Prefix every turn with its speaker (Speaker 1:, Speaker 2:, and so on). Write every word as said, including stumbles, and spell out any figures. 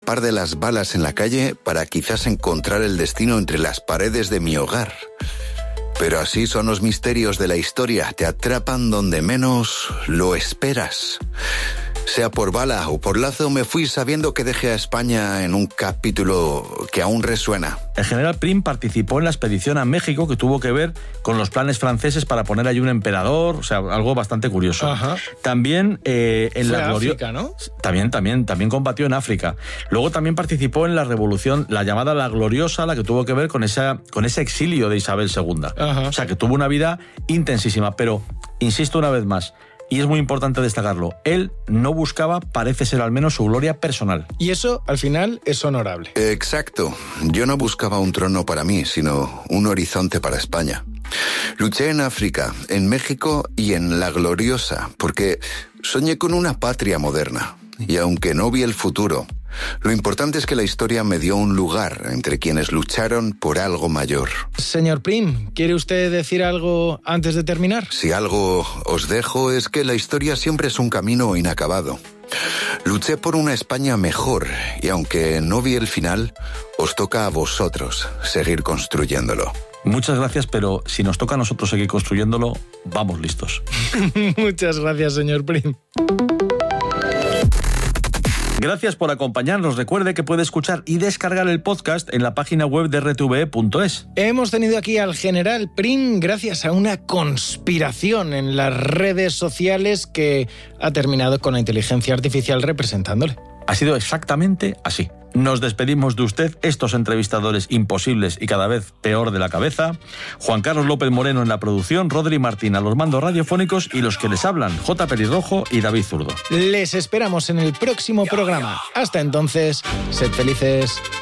Speaker 1: escapar de las balas en la calle para quizás encontrar el destino entre las paredes de mi hogar. Pero así son los misterios de la historia, te atrapan donde menos lo esperas. Sea por bala o por lazo, me fui sabiendo que dejé a España en un capítulo que aún resuena.
Speaker 2: El general Prim participó en la expedición a México que tuvo que ver con los planes franceses para poner allí un emperador, o sea, algo bastante curioso.
Speaker 3: Ajá.
Speaker 2: También eh, en
Speaker 3: Fue
Speaker 2: la gloria...
Speaker 3: África, ¿no?
Speaker 2: También, también, también combatió en África. Luego también participó en la revolución, la llamada La Gloriosa, la que tuvo que ver con, esa, con ese exilio de Isabel segunda.
Speaker 3: Ajá.
Speaker 2: O sea, que tuvo una vida intensísima, pero, insisto una vez más, y es muy importante destacarlo, él no buscaba, parece ser al menos, su gloria personal.
Speaker 3: Y eso, al final, es honorable.
Speaker 1: Exacto. Yo no buscaba un trono para mí, sino un horizonte para España. Luché en África, en México y en La Gloriosa, porque soñé con una patria moderna. Y aunque no vi el futuro, lo importante es que la historia me dio un lugar entre quienes lucharon por algo mayor.
Speaker 3: Señor Prim, ¿quiere usted decir algo antes de terminar?
Speaker 1: Si algo os dejo es que la historia siempre es un camino inacabado. Luché por una España mejor y aunque no vi el final, os toca a vosotros seguir construyéndolo.
Speaker 2: Muchas gracias, pero si nos toca a nosotros seguir construyéndolo, vamos listos.
Speaker 3: Muchas gracias, señor Prim.
Speaker 2: Gracias por acompañarnos. Recuerde que puede escuchar y descargar el podcast en la página web de R T V E punto es.
Speaker 3: Hemos tenido aquí al general Prim gracias a una conspiración en las redes sociales que ha terminado con la inteligencia artificial representándole.
Speaker 2: Ha sido exactamente así. Nos despedimos de usted, estos entrevistadores imposibles y cada vez peor de la cabeza. Juan Carlos López Moreno en la producción, Rodri Martín a los mandos radiofónicos y los que les hablan, J. Pelirrojo y David Zurdo.
Speaker 3: Les esperamos en el próximo programa. Hasta entonces, sed felices.